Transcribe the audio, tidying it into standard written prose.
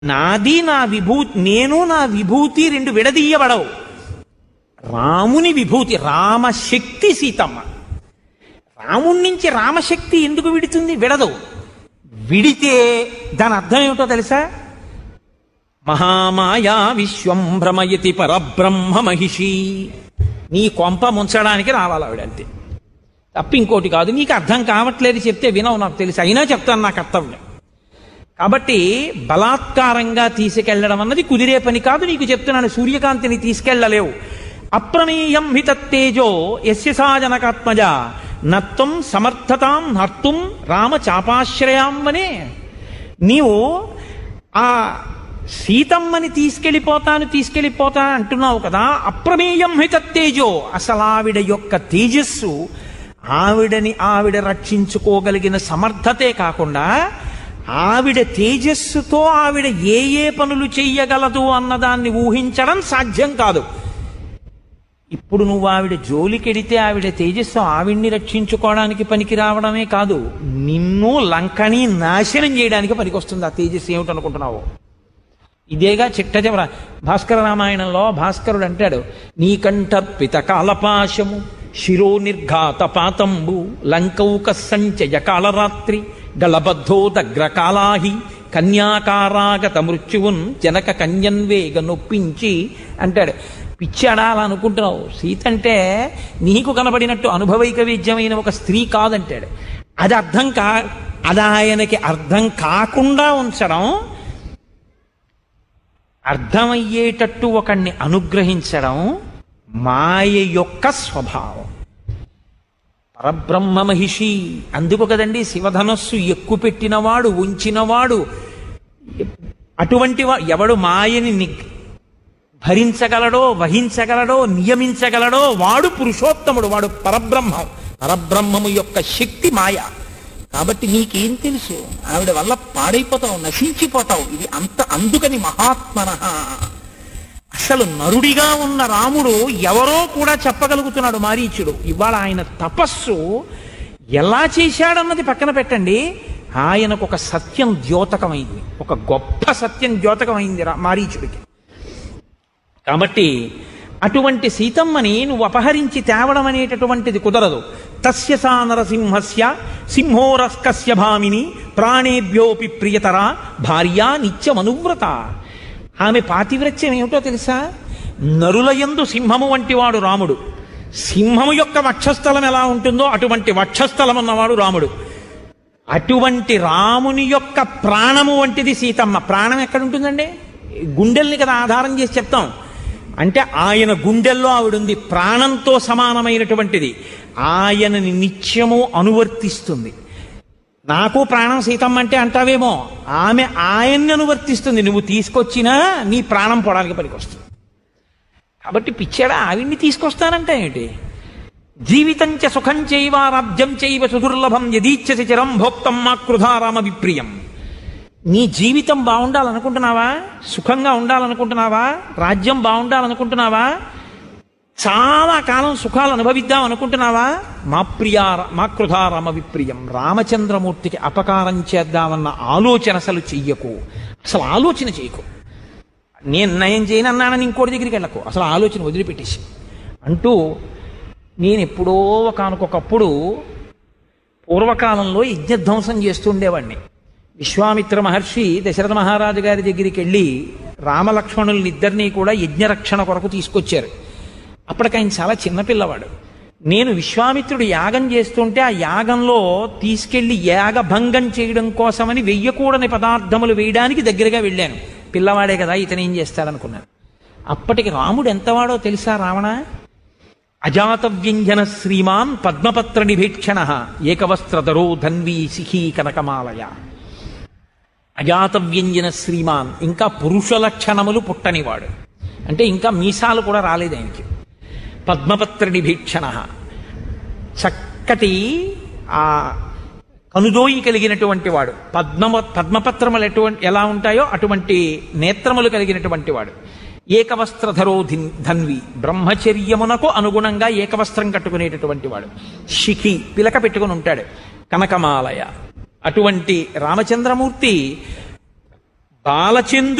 నాది నా విభూతి, నేను నా విభూతి రెండు విడదీయబడవు. రాముని విభూతి, రామశక్తి సీతమ్మ. రాముడి నుంచి రామశక్తి ఎందుకు విడుతుంది? విడదు. విడితే దాని అర్థం ఏమిటో తెలుసా? మహామాయా విశ్వం భ్రమయతి పరబ్రహ్మ మహిషి. నీ కొంప ముంచడానికి రావాలి ఆవిడ, అంతే, తప్ప ఇంకోటి కాదు. నీకు అర్థం కావట్లేదు చెప్తే వినవు, నాకు తెలుసు, అయినా చెప్తాను, నా కర్తవ్యం. కాబట్టి బలాత్కారంగా తీసుకెళ్లడం అన్నది కుదిరే పని కాదు. నీకు చెప్తున్నాను, సూర్యకాంతిని తీసుకెళ్లలేవు. అప్రమేయం హి తత్తేజో యస్య సా జనకాత్మజ నత్వం సమర్థతాం హర్తుం రామ చాపాశ్రయాం వనే. నీవు ఆ సీతమ్మని తీసుకెళ్ళిపోతా అంటున్నావు కదా. అప్రమేయం హి తత్తేజో, అసలు ఆవిడ యొక్క తేజస్సు, ఆవిడ రక్షించుకోగలిగిన సమర్థతే కాకుండా ఆవిడ తేజస్సుతో ఆవిడ ఏ ఏ పనులు చెయ్యగలదు అన్నదాన్ని ఊహించడం సాధ్యం కాదు. ఇప్పుడు నువ్వు ఆవిడ జోలికెడితే ఆవిడ తేజస్సు ఆవిడ్ని రక్షించుకోవడానికి పనికి రావడమే కాదు, నిన్ను లంకని నాశనం చేయడానికి పనికొస్తుంది ఆ తేజస్సు. ఏమిటనుకుంటున్నావు? ఇదేగా చిట్టచివర భాస్కర రామాయణంలో భాస్కరుడు అంటాడు, నీకంఠర్పిత కాలపాశము శిరో నిర్ఘాత పాతంబు లంకౌక సంచయ కాళరాత్రి గళబద్ధోదగ్రకాలాహి కన్యాకారాగత మృత్యువున్ జనక కన్యన్వేగ నొప్పించి అంటాడు. పిచ్చాడా అలా అనుకుంటున్నావు? సీత అంటే నీకు కనబడినట్టు అనుభవైక వేద్యమైన ఒక స్త్రీ కాదంటాడు. అది ఆయనకి అర్థం కాకుండా ఉంచడం, అర్థమయ్యేటట్టు ఒకణ్ణి అనుగ్రహించడం మాయ యొక్క స్వభావం. పరబ్రహ్మ మహిషి. అందుకు కదండి శివధనస్సు ఎక్కుపెట్టినవాడు, ఉంచినవాడు, అటువంటి ఎవడు మాయని భరించగలడో, వహించగలడో, నియమించగలడో వాడు పురుషోత్తముడు, వాడు పరబ్రహ్మం. పరబ్రహ్మము యొక్క శక్తి మాయ. కాబట్టి నీకేం తెలుసు? ఆవిడ వల్ల పాడైపోతావు, నశించిపోతావు. ఇది అందుకని మహాత్మనః. అసలు నరుడిగా ఉన్న రాముడు ఎవరో కూడా చెప్పగలుగుతున్నాడు మారీచుడు. ఇవాళ ఆయన తపస్సు ఎలా చేశాడన్నది పక్కన పెట్టండి, ఆయనకు ఒక సత్యం ద్యోతకమైంది, ఒక గొప్ప సత్యం ద్యోతకమైంది మారీచుడికి. కాబట్టి అటువంటి సీతమ్మని నువ్వు అపహరించి తేవడం అనేటటువంటిది కుదరదు. తస్య సా నరసింహస్య సింహోరస్కస్య భామిని ప్రాణేభ్యోపి ప్రియతర భార్యా నిత్యమనువ్రత. ఆమె పాతివ్రత్యం ఏమిటో తెలుసా? నరులయందు సింహము వంటి వాడు రాముడు. సింహము యొక్క వక్షస్థలం ఎలా ఉంటుందో అటువంటి వక్షస్థలం ఉన్నవాడు రాముడు. అటువంటి రాముని యొక్క ప్రాణము వంటిది సీతమ్మ. ప్రాణం ఎక్కడుంటుందండి? గుండెల్ని కదా ఆధారం చేసి చెప్తాం. అంటే ఆయన గుండెల్లో ఆవిడుంది, ప్రాణంతో సమానమైనటువంటిది. ఆయనని నిత్యము అనువర్తిస్తుంది. నాకు ప్రాణం సీతమ్మ అంటే అంటావేమో, ఆమె ఆయన్ని అనువర్తిస్తుంది. నువ్వు తీసుకొచ్చినా నీ ప్రాణం పోవడానికి పనికొస్తుంది. కాబట్టి పిచ్చాడా ఆవిడ్ని తీసుకొస్తానంటే ఏంటి? జీవితం చ సుఖం చైవ రాజ్యం చైవ సుదుర్లభం యదీచ్ఛసి చిరం భోక్తం మా కృధారామ విప్రియం. నీ జీవితం బాగుండాలనుకుంటున్నావా? సుఖంగా ఉండాలనుకుంటున్నావా? రాజ్యం బాగుండాలనుకుంటున్నావా? చాలా కాలం సుఖాలు అనుభవిద్దాం అనుకుంటున్నావా? మా కృధారామ విప్రియం. రామచంద్రమూర్తికి అపకారం చేద్దామన్న ఆలోచన అసలు చెయ్యకు. అసలు ఆలోచన చేయకు. నేను నయం చేయనన్నానని ఇంకోటి దగ్గరికి వెళ్ళకు. అసలు ఆలోచన వదిలిపెట్టేసి అంటూ, నేను ఎప్పుడో ఒకనకొకప్పుడు పూర్వకాలంలో యజ్ఞధ్వంసం చేస్తుండేవాడిని. విశ్వామిత్ర మహర్షి దశరథ మహారాజు గారి దగ్గరికి వెళ్ళి రామలక్ష్మణుల్నిద్దరినీ కూడా యజ్ఞరక్షణ కొరకు తీసుకొచ్చారు. అప్పటికి ఆయన చాలా చిన్నపిల్లవాడు. నేను విశ్వామిత్రుడు యాగం చేస్తుంటే ఆ యాగంలో తీసుకెళ్లి యాగభంగం చేయడం కోసమని వెయ్యకూడని పదార్థములు వేయడానికి దగ్గరగా వెళ్ళాను. పిల్లవాడే కదా, ఇతను ఏం చేస్తాడనుకున్నాను. అప్పటికి రాముడు ఎంతవాడో తెలుసా? రావణ అజాతవ్యంజన శ్రీమాన్ పద్మపత్ర నిభేక్షణ ఏకవస్త్రధరో ధన్వీ శిఖీ కనకమాలయ. అజాతవ్యంజన శ్రీమాన్, ఇంకా పురుష లక్షణములు పుట్టనివాడు. అంటే ఇంకా మీసాలు కూడా రాలేదు ఆయనకి. పద్మపత్ర నిభీక్షణ, చక్కటి ఆ కనుదోయి కలిగినటువంటి వాడు. పద్మపత్రములు ఎలా ఉంటాయో అటువంటి నేత్రములు కలిగినటువంటి వాడు. ఏకవస్త్రధరో ధన్వి, బ్రహ్మచర్యమునకు అనుగుణంగా ఏకవస్త్రం కట్టుకునేటటువంటి వాడు. శిఖి, పిలక పెట్టుకుని ఉంటాడు. కనకమాలయ. అటువంటి రామచంద్రమూర్తి బాలచంద్రుడు